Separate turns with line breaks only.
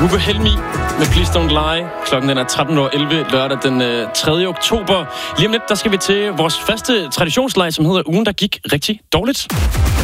Uffe Helmi med Please Don't Lie. Klokken den er 13:11 lørdag den 3. oktober. Lige om lidt, der skal vi til vores faste traditionslej, som hedder Ugen, der gik rigtig dårligt.